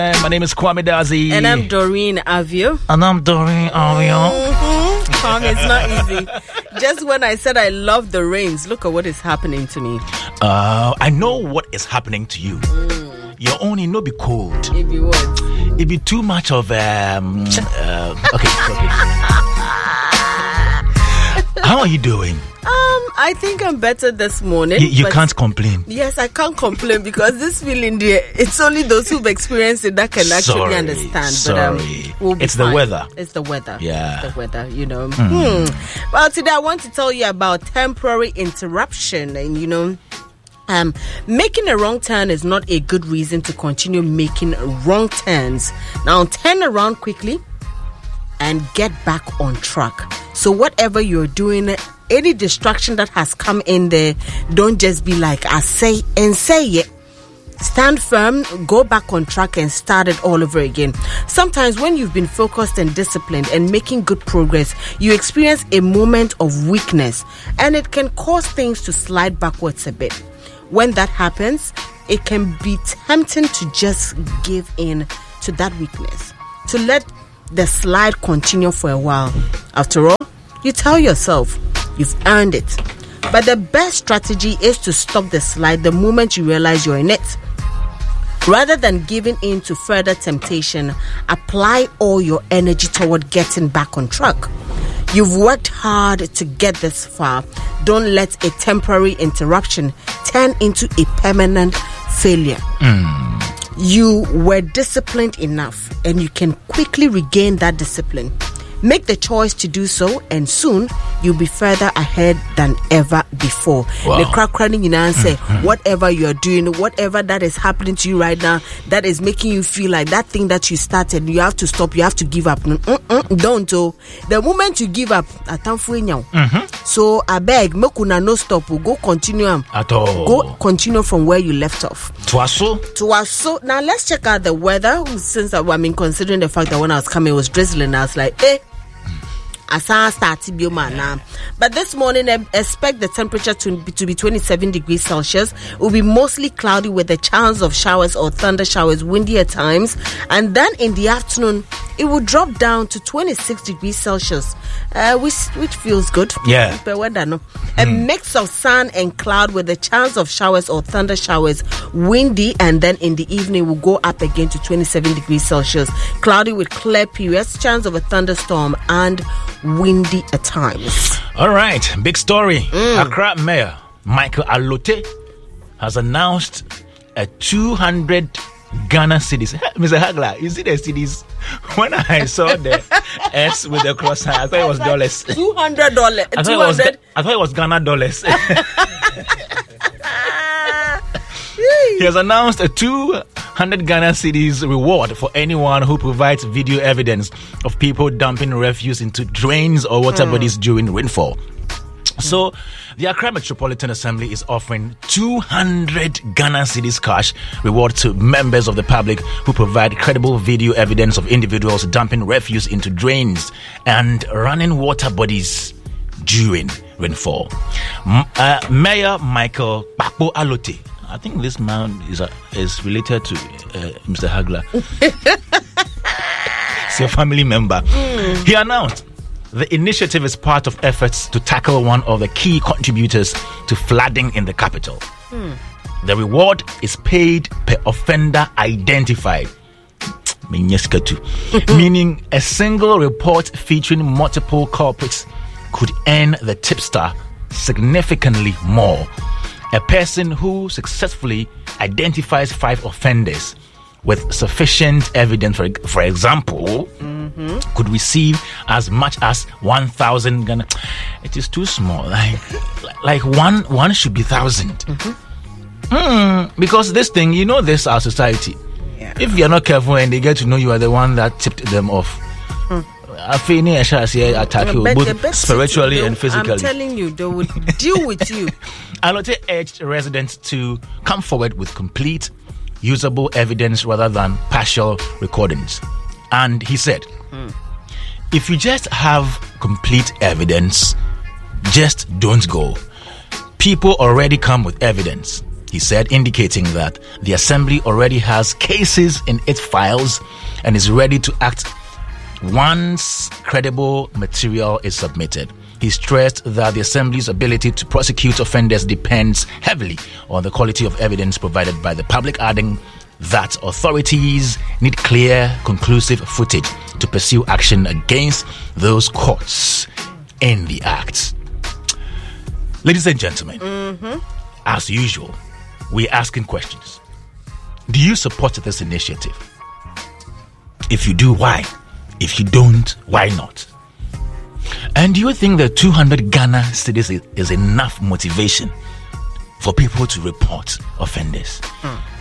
My name is Kwame Dazi. And I'm Doreen Avio. Kwame, it's not easy. Just when I said I love the rains, look at what is happening to me. I know what is happening to you. Your only no be cold. It be what? It be too much of okay. How are you doing? I think I'm better this morning. You can't complain. Yes, I can't complain because this feeling there, it's only those who've experienced it that can actually understand. Sorry. But it's the weather. It's the weather. Yeah. It's the weather, you know. Well, today I want to tell you about temporary interruption. And, you know, making a wrong turn is not a good reason to continue making wrong turns. Now, turn around quickly and get back on track. So whatever you're doing, any distraction that has come in there, don't just be like, I say and say it. Stand firm, go back on track and start it all over again. Sometimes when you've been focused and disciplined and making good progress, you experience a moment of weakness and it can cause things to slide backwards a bit. When that happens, it can be tempting to just give in to that weakness, to let the slide continue for a while. After all, you tell yourself you've earned it. But the best strategy is to stop the slide the moment you realize you're in it. Rather than giving in to further temptation, apply all your energy toward getting back on track. You've worked hard to get this far. Don't let a temporary interruption turn into a permanent failure. You were disciplined enough and you can quickly regain that discipline. Make the choice to do so, and soon you'll be further ahead than ever before. Wow. The crack running in and say, whatever you're doing, whatever that is happening to you right now, that is making you feel like that thing that you started, you have to stop, you have to give up. Don't. The moment you give up, so I beg, mekuna no stop, go continue at all. Go continue from where you left off. Twaso. Now let's check out the weather. Since considering the fact that when I was coming, it was drizzling, I was like, but this morning, expect the temperature to be 27 degrees Celsius. It will be mostly cloudy with a chance of showers or thunder showers, windy at times. And then in the afternoon, it will drop down to 26 degrees Celsius, which feels good. Yeah. A mix of sun and cloud with a chance of showers or thunder showers, windy, and then in the evening will go up again to 27 degrees Celsius. Cloudy with clear periods, chance of a thunderstorm, and windy at times. All right, big story. Accra Mayor Michael Alote has announced a 200 Ghana cedis. Mr. Hagler, you see the cedis? When I saw the S with the cross, I thought it was dollars. $200. I thought it was Ghana dollars. He has announced a 200 Ghana cedis reward for anyone who provides video evidence of people dumping refuse into drains or water bodies during rainfall. So, the Accra Metropolitan Assembly is offering 200 Ghana cedis cash reward to members of the public who provide credible video evidence of individuals dumping refuse into drains and running water bodies during rainfall. Mayor Michael Kpakpo Alote, I think this man is related to Mr. Hagler. It's your family member. He announced the initiative is part of efforts to tackle one of the key contributors to flooding in the capital. The reward is paid per offender identified. Meaning a single report featuring multiple culprits could earn the tipster significantly more. A person who successfully identifies 5 offenders with sufficient evidence, for example, could receive as much as 1,000 Ghana. It is too small. Like one should be 1,000. Because this thing, you know, this our society. Yeah. If you're not careful and they get to know you are the one that tipped them off, attack you both spiritually and physically. I'm telling you, they will deal with you. Alote urged residents to come forward with complete, usable evidence rather than partial recordings. And he said, if you just have complete evidence, just don't go. People already come with evidence. he said, indicating that the Assembly already has cases in its files and is ready to act once credible material is submitted. He stressed that the Assembly's ability to prosecute offenders depends heavily on the quality of evidence provided by the public, adding that authorities need clear, conclusive footage to pursue action against those caught in the act. Ladies and gentlemen, as usual, we're asking questions. Do you support this initiative? If you do, why? If you don't, why not? And do you think that 200 Ghana cedis is enough motivation for people to report offenders?